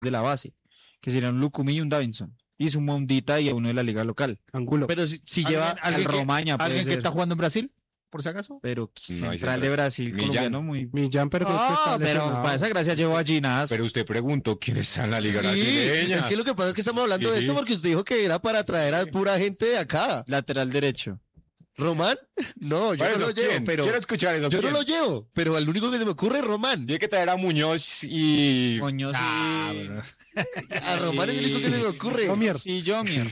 de la base, que serían un Lucumí y un Davinson. Y su Mondita y uno de la liga local. Angulo. Pero si lleva al Romaña, puede ¿Alguien que ser. está jugando en Brasil? Por si acaso. Pero No, hay central de Brasil, Millán. colombiano muy... Millán, pero creo que está pero lesionado. para esa gracia llevo a Ginás. Pero usted preguntó quién está en la liga Sí, brasileña. es que lo que pasa es que estamos hablando de Sí. esto porque usted dijo que era para traer a pura gente de acá. Lateral derecho. ¿Román? No, yo Por no eso, lo llevo, ¿quién? pero... Quiero escuchar eso. Yo no ¿quién? lo llevo, pero al único que se me ocurre es Román. Tiene que traer a Muñoz y... Muñoz A Román es el único que se me ocurre. Jomier. y Jomier.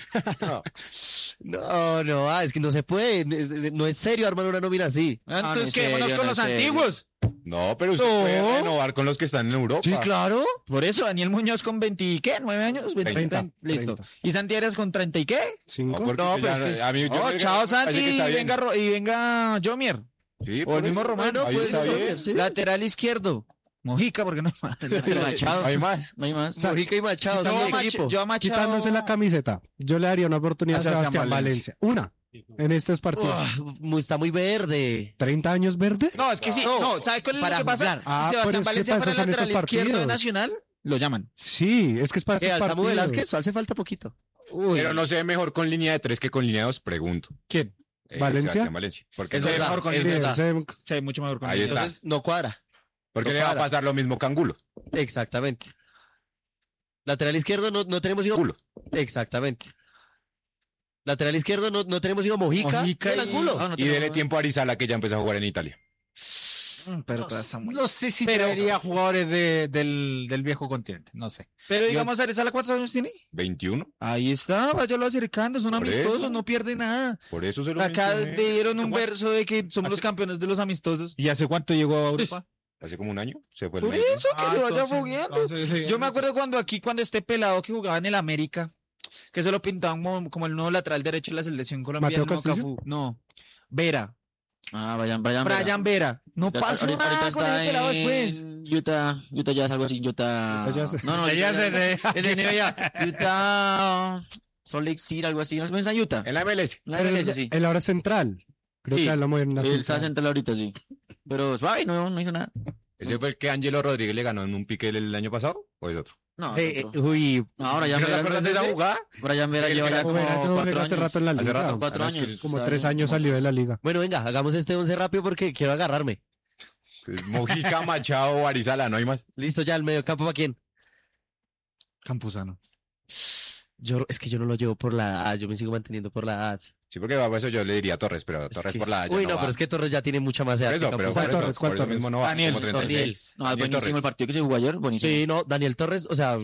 No, es que no se puede. No es serio armar una nómina así. Entonces en quedémonos serio, con no los en serio. antiguos. No, pero usted No. puede renovar con los que están en Europa. Sí, claro. Por eso, Daniel Muñoz con 20 y ¿qué? ¿9 años? 30. Listo. 30. ¿Y Santi Arias con 30 y qué? No, 5. porque No, ya- pero es que- a mí yo Oh, me- chao parece Santi que está y bien. venga Jomier. Sí, O por el mismo eso. Romano. Ahí pues, está no, bien. sí. Lateral izquierdo. Mojica, porque no hay más. Machado. Hay más. No hay más. Mojica y Machado. Yo son a el Mach- equipo. yo a Machado... Quitándose la camiseta, yo le daría una oportunidad a A Sebastián Sebastián Valencia. Una, en estos partidos. Está muy verde. 30 años verde. No, es que sí. No, ¿sabe cuál es para lo que pasa? jugar. Si Ah, pero Sebastián es que Valencia para fuera eso son lateral esos izquierdo de partidos. Nacional, lo llaman. Sí, es que es para estos Al Samu partidos. Velázquez hace falta poquito. Pero no se ve mejor con línea de 3 que con línea de 2, pregunto. ¿Quién? ¿Valencia? Sebastián Valencia. Porque Es no, verdad, mejor con es Sí, verdad. ese- Sí, mucho mejor con Ahí está. Entonces no cuadra. porque no le va a cuadra. pasar lo mismo que Angulo. Exactamente. Lateral izquierdo no tenemos sino... Culo. Exactamente. Lateral izquierdo no tenemos sino Mojica, Mojica y el y- Angulo. Ah, no Y tengo- dele tiempo a Arizala, que ya empezó a jugar en Italia. Pero está muy... No sé si traería jugadores del viejo continente. No sé. Pero digamos, Arizala, ¿cuántos años tiene? 21. Ahí está, váyalo acercando, son Por amistosos, eso. no pierde nada. Por eso se lo Acá mencioné. dieron un verso de que somos los campeones de los amistosos. ¿Y hace cuánto llegó a Europa? Hace como un año. Se fue el Por médico. eso, que se vaya fogueando. Yo me acuerdo cuando este pelado que jugaba en el América, que se lo pintaban como el nuevo lateral derecho de la selección colombiana. ¿Mateo Castillo? No, Vera. Ah, Brian Vera. Brian Vera. No Ya pasó ahorita nada con está ese pelado después. en Utah ya es algo así, Utah. Utah Jazz. No, Ya Utah sé. en el NBA. Utah Salt Lake City, algo así. ¿No se piensa en Utah? En la MLS. En la Pero MLS, sí. él ahora es central. Creo Sí. que él lo movieron a Él está central. central ahorita, sí. Pero suave, no hizo nada. ¿Ese fue el que Ángelo Rodríguez le ganó en un pique el año pasado? ¿O es otro? No, Uy, no, ahora ya ¿No te acuerdas de esa jugada? Brian Vera El lleva que ya la como Juega- 4 juega hace años. rato en la Hace liga. rato. 4 Además que años. Como Está 3 bien, años como- salió de la liga. bueno, venga, hagamos este 11 rápido porque quiero agarrarme. Pues, Mojica, Machado, Arizala, no hay más. Listo, ya el medio campo para quién. Campuzano. Es que yo no lo llevo por la edad, yo me sigo manteniendo por la edad. Sí, porque por eso yo le diría a Torres, pero Es Torres que por la sí. edad ya Uy, no, va. pero es que Torres ya tiene mucha más edad. Por eso, que pero Campuzano. por Torres? eso, ¿Cuál por eso Torres? mismo no va. Daniel Como 36. No, es Daniel buenísimo el Torres. partido que se jugó ayer, buenísimo. Sí, no, Daniel Torres, o sea,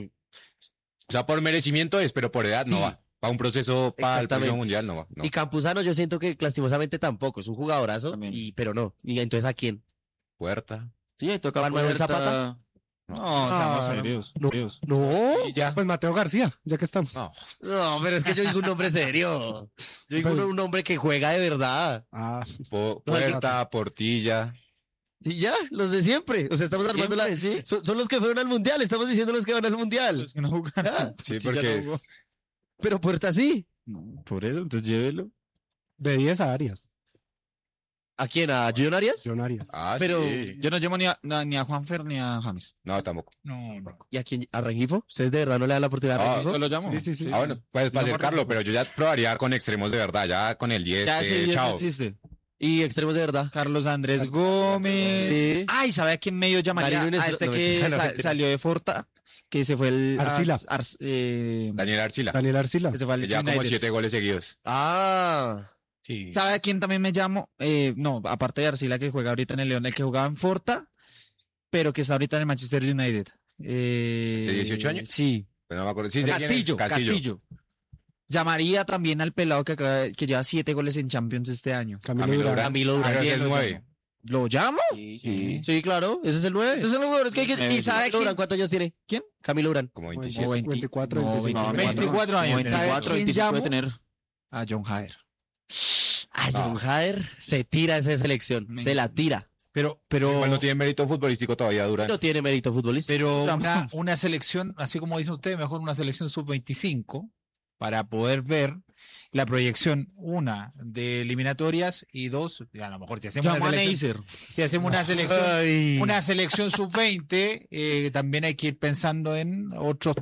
O sea, por merecimiento es, pero por edad no Sí. va. Para un proceso para el próximo Exactamente. mundial no va. No. y Campuzano yo siento que lastimosamente tampoco, es un jugadorazo, También. pero no. Y entonces ¿a quién? Puerta. Sí, ahí toca ¿Juan Manuel Puerta. Zapata? No, Ah, seamos serios. no. serios. No, Y ya. Pues Mateo García, ya que estamos. No. no, pero es que yo digo un nombre serio. Yo digo Pues- un hombre que juega de verdad. Ah, Puerta, Portilla. Y ya, los de siempre. O sea, estamos armando la... Siempre, sí. Son los que fueron al mundial, estamos diciendo los que van al mundial. Los que no jugaron. Ah, Sí, Ya porque no jugó. pero Puerta sí. No, por eso, entonces llévelo. de 10 a Arias. ¿A quién? ¿A Junior Arias? John Arias. Ah, Pero- sí. Yo no llevo ni a Juanfer ni a James. No, tampoco. No. ¿Y a quién? ¿A Rengifo? ¿Ustedes de verdad no le dan la oportunidad a Ah, Rengifo? ¿Yo lo llamo? Sí, sí, sí. Ah, bueno, pues para No, acercarlo, pero yo ya probaría con extremos de verdad, ya con el 10, Ya sí, ya chao. existe. ¿Y extremos de verdad? Carlos Andrés Gómez. Sí. Ay, ¿sabe a quién medio llamaría? Marino A Inés- este no, que mentira, no, mentira. salió de Forta, que se fue el... Arcila. Daniel Arcila, Daniel Arcila. que se fue al que ya como United. 7 goles seguidos. Ah, Sí. ¿Sabe a quién también me llamo? No, aparte de Arcila, que juega ahorita en el León, el que jugaba en Forta, pero que está ahorita en el Manchester United. ¿De 18 años? Sí. Pero no me acuerdo. Sí, ¿de quién es? Castillo. Llamaría también al pelado que lleva 7 goles en Champions este año. Camilo Camilo Durán. Durán. Camilo Durán. Pero es También el lo 9. llamo. ¿Lo llamo? Sí, sí. sí, claro, ese es el 9. Esos son los jugadores que hay que... ¿Y sabe Camilo Durán, quién? ¿cuántos años tiene? ¿Quién? Camilo Durán. Como Como 27. 24, No, 25. No, 24 años. ¿Sabe 24, quién 25 llamo? puede tener. A John Hader. Ah, John Hader se tira esa selección, Me- se la tira. Pero Igual no tiene mérito futbolístico todavía, Durán. No tiene mérito futbolístico. Pero una selección, así como dice usted, mejor una selección sub-25 para poder ver la proyección, una, de eliminatorias y dos, a lo mejor si hacemos Llamo a una selección, Neisser. si hacemos una selección sub-20, también hay que ir pensando en otros